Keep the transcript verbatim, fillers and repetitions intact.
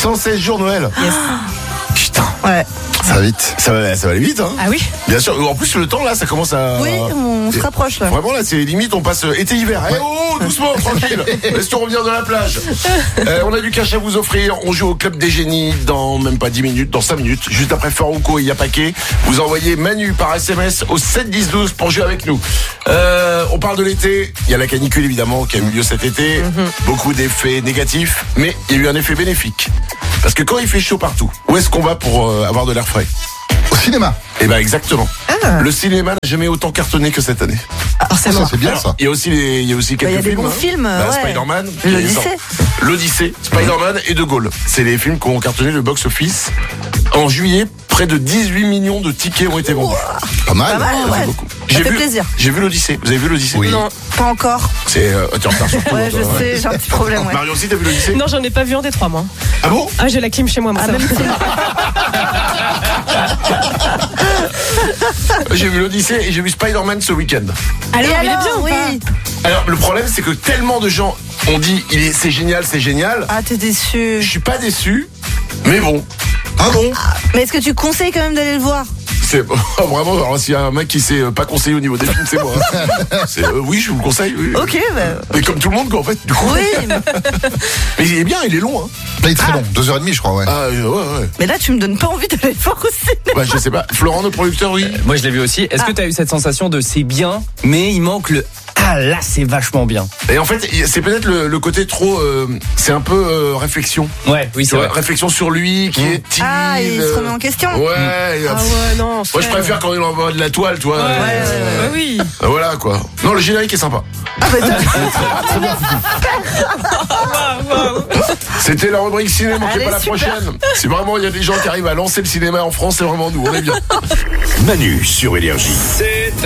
cent seize jours Noël. Yes. Putain. Ouais. Ça va vite. Ça va, ça va aller vite, hein. Ah oui. Bien sûr. En plus, le temps, là, ça commence à... Oui, on se rapproche, là. Vraiment, là, c'est limite, on passe été-hiver. Eh oh, doucement, tranquille. Laisse-toi revenir de la plage. Euh, on a du cash à vous offrir. On joue au Club des Génies dans même pas dix minutes, dans cinq minutes. Juste après Farouko et Yapake. Vous envoyez Manu par S M S au sept dix douze pour jouer avec nous. Euh, on parle de l'été. Il y a la canicule, évidemment, qui a eu lieu cet été. Mm-hmm. Beaucoup d'effets négatifs. Mais il y a eu un effet bénéfique. Parce que quand il fait chaud partout, où est-ce qu'on va pour euh, avoir de l'air frais? Au cinéma. Eh ben exactement. Ah. Le cinéma n'a jamais autant cartonné que cette année. Ah, c'est, ça, c'est bien ça. Il y a aussi les, il y a aussi quelques bah, il y a des films. bons hein. films. Bah, ouais. Spider-Man. L'Odyssée. L'Odyssée, Spider-Man et De Gaulle. C'est les films qui ont cartonné le box-office. En juillet, près de dix-huit millions de tickets ont été vendus. Pas mal. Pas mal, Ça ouais. fait beaucoup. Ça J'ai fait vu, plaisir. J'ai vu l'Odyssée. Vous avez vu l'Odyssée? Oui. Non, pas encore. C'est, euh, t'es en retard sur tout. Ouais, toi, je ouais. sais, j'ai un petit problème, ouais. Marion aussi, t'as vu l'Odyssée? Non, j'en ai pas vu en Détroit, moi. Ah bon? Ah, j'ai la clim chez moi, moi. Ah, ça même va. J'ai vu l'Odyssée et j'ai vu Spider-Man ce week-end. Alors, Et il est alors, bien ou oui. pas? Alors, le problème, c'est que tellement de gens ont dit, il est, c'est génial, c'est génial. Ah, t'es déçu. Je suis pas déçu, mais bon. Ah bon? Mais est-ce que tu conseilles quand même d'aller le voir? C'est vraiment, alors s'il y a un mec qui sait pas conseiller au niveau des films, c'est moi. C'est, euh, oui, je vous le conseille. Oui. Ok, bah. Mais comme tout le monde, quoi, en fait. Du coup. Oui, mais, Mais il est bien, il est long. Hein. Là, il est très long. Deux heures et demie, je crois, ouais. Ah, euh, ouais, ouais. mais là, tu me donnes pas envie d'aller le voir au cinéma. Bah, je sais pas. Florent, le producteur, oui. Moi je l'ai vu aussi. Est-ce que tu as eu cette sensation de c'est bien, mais il manque le ah là c'est vachement bien. Et en fait, c'est peut-être le, le côté trop. Euh, c'est un peu euh, réflexion. Ouais, oui Tu c'est vois, vrai. réflexion sur lui, qui est timide. Ah, il se remet en question. Ouais. et, Ah pff, ouais, non. Moi, je frère. préfère quand il envoie de la toile, toi. Ouais, euh, ouais, euh, ouais, oui. euh, Voilà, quoi. Non, le générique est sympa. Ah, bah, t'as- C'était la rubrique cinéma, manquez Allez, pas la super. prochaine. Si vraiment il y a des gens qui arrivent à lancer le cinéma en France, c'est vraiment nous, on est bien. Manu sur Énergie.